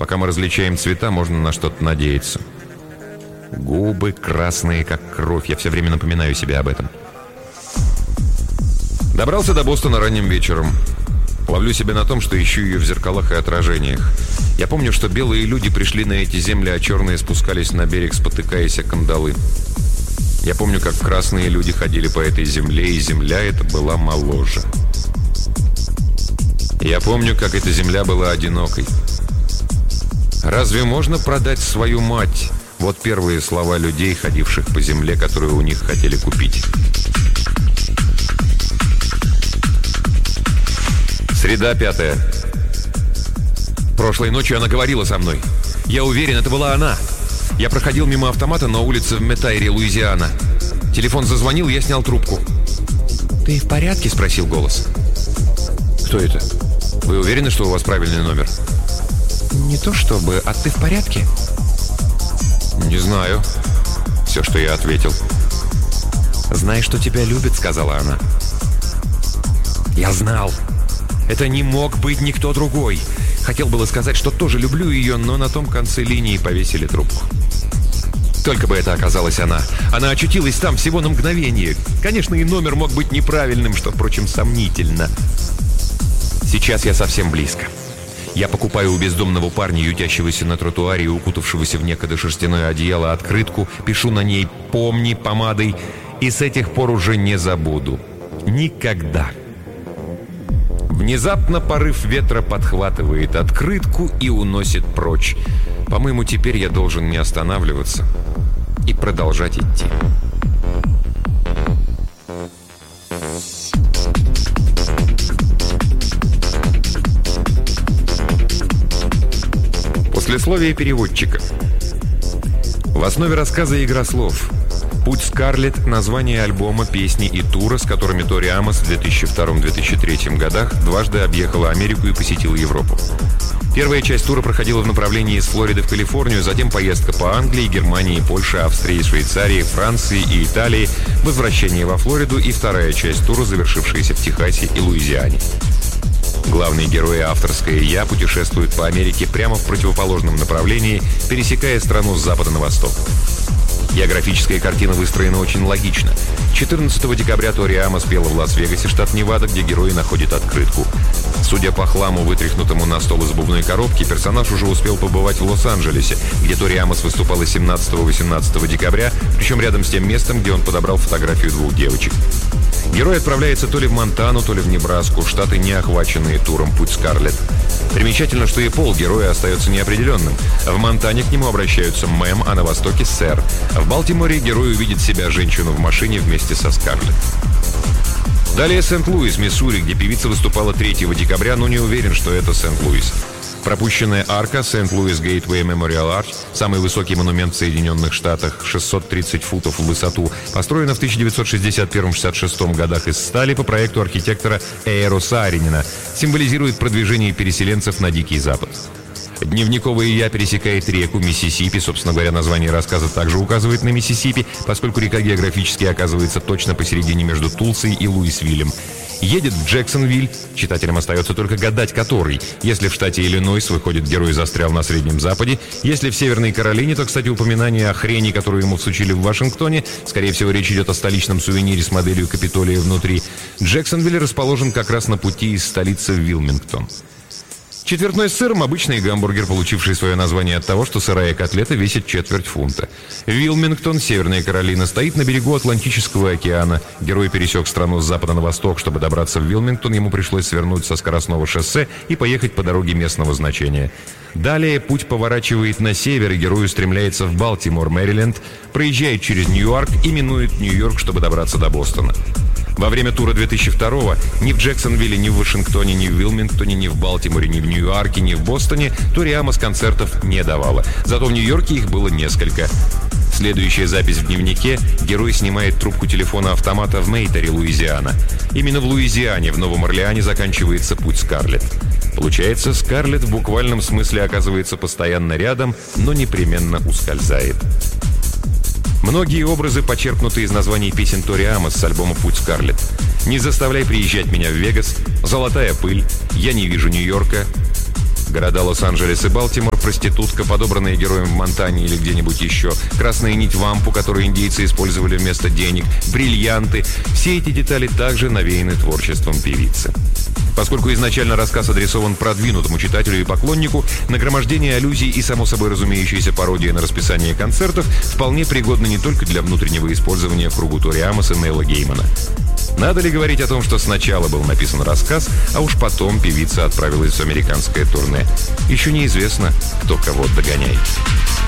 Пока мы различаем цвета, можно на что-то надеяться. Губы красные, как кровь. Я все время напоминаю себе об этом. Добрался до Бостона ранним вечером. Ловлю себя на том, что ищу ее в зеркалах и отражениях. Я помню, что белые люди пришли на эти земли, а черные спускались на берег, спотыкаясь о кандалы. Я помню, как красные люди ходили по этой земле, и земля эта была моложе. Я помню, как эта земля была одинокой. «Разве можно продать свою мать?» Вот первые слова людей, ходивших по земле, которую у них хотели купить. Среда, 5. Прошлой ночью она говорила со мной. Я уверен, это была она. Я проходил мимо автомата на улице в Метайре, Луизиана. Телефон зазвонил, я снял трубку. «Ты в порядке?» — спросил голос. «Кто это? Вы уверены, что у вас правильный номер?» «Не то чтобы, а ты в порядке?» «Не знаю». Все, что я ответил. «Знай, что тебя любят», — сказала она. Я знал. Это не мог быть никто другой. Хотел было сказать, что тоже люблю ее, но на том конце линии повесили трубку. Только бы это оказалась она. Она очутилась там всего на мгновение. Конечно, и номер мог быть неправильным, что, впрочем, сомнительно. Сейчас я совсем близко. Я покупаю у бездомного парня, ютящегося на тротуаре и укутавшегося в некогда шерстяное одеяло, открытку, пишу на ней «Помни» помадой, и с этих пор уже не забуду. Никогда. Внезапно порыв ветра подхватывает открытку и уносит прочь. По-моему, теперь я должен не останавливаться и продолжать идти. Послесловие переводчика. В основе рассказа игра слов. «Путь Скарлетт» — название альбома, песни и тура, с которыми Тори Амос в 2002-2003 годах дважды объехала Америку и посетила Европу. Первая часть тура проходила в направлении из Флориды в Калифорнию, затем поездка по Англии, Германии, Польше, Австрии, Швейцарии, Франции и Италии, возвращение во Флориду и вторая часть тура, завершившаяся в Техасе и Луизиане. Главные герои авторское «Я» путешествуют по Америке прямо в противоположном направлении, пересекая страну с запада на восток. Географическая картина выстроена очень логично. 14 декабря Тори Амос пела в Лас-Вегасе, штат Невада, где герои находят открытку. Судя по хламу, вытряхнутому на стол из обувной коробки, персонаж уже успел побывать в Лос-Анджелесе, где Тори Амос выступала 17-18 декабря, причем рядом с тем местом, где он подобрал фотографию двух девочек. Герой отправляется то ли в Монтану, то ли в Небраску, штаты, не охваченные туром «Путь Скарлетт». Примечательно, что и пол героя остается неопределенным. В Монтане к нему обращаются «мэм», а на востоке «сэр». В Балтиморе герой увидит себя женщину в машине вместе со Скарлетт. Далее Сент-Луис, Миссури, где певица выступала 3 декабря, но не уверен, что это Сент-Луис. Пропущенная арка Сент-Луис Гейтвей Мемориал Арч, самый высокий монумент в Соединенных Штатах, 630 футов в высоту, построена в 1961-66 годах из стали по проекту архитектора Эйро Сааринена, символизирует продвижение переселенцев на Дикий Запад. Дневниковое «Я» пересекает реку Миссисипи. Собственно говоря, название рассказа также указывает на Миссисипи, поскольку река географически оказывается точно посередине между Тулсой и Луисвиллем. Едет в Джексонвиль, читателям остается только гадать, который. Если в штате Иллинойс, выходит, герой застрял на Среднем Западе. Если в Северной Каролине, то, кстати, упоминание о хрени, которую ему всучили в Вашингтоне. Скорее всего, речь идет о столичном сувенире с моделью Капитолия внутри. Джексонвиль расположен как раз на пути из столицы в Вилмингтон. Четвертной с сыром — обычный гамбургер, получивший свое название от того, что сырая котлета весит четверть фунта. Вилмингтон, Северная Каролина, стоит на берегу Атлантического океана. Герой пересек страну с запада на восток. Чтобы добраться в Вилмингтон, ему пришлось свернуть со скоростного шоссе и поехать по дороге местного значения. Далее путь поворачивает на север, и герой устремляется в Балтимор, Мэриленд, проезжает через Нью-Йорк и минует Нью-Йорк, чтобы добраться до Бостона. Во время тура 2002-го ни в Джексонвилле, ни в Вашингтоне, ни в Вилмингтоне, ни в Балтиморе, ни в Нью-Йорке, ни в Бостоне Тори Амос концертов не давала. Зато в Нью-Йорке их было несколько. Следующая запись в дневнике. Герой снимает трубку телефона-автомата в Мейтере, Луизиана. Именно в Луизиане, в Новом Орлеане, заканчивается путь Скарлетт. Получается, Скарлетт в буквальном смысле оказывается постоянно рядом, но непременно ускользает. Многие образы почерпнуты из названий песен Тори Амос с альбома «Путь Скарлетт». «Не заставляй приезжать меня в Вегас», «Золотая пыль», «Я не вижу Нью-Йорка», Города Лос-Анджелес и Балтимор, проститутка, подобранная героем в Монтане или где-нибудь еще, красная нить вампу, которую индейцы использовали вместо денег, бриллианты – все эти детали также навеяны творчеством певицы. Поскольку изначально рассказ адресован продвинутому читателю и поклоннику, нагромождение аллюзий и, само собой разумеющаяся, пародия на расписание концертов вполне пригодны не только для внутреннего использования в кругу Тори Амоса и Нейла Геймана. Надо ли говорить о том, что сначала был написан рассказ, а уж потом певица отправилась в американское турне? Еще неизвестно, кто кого догоняет.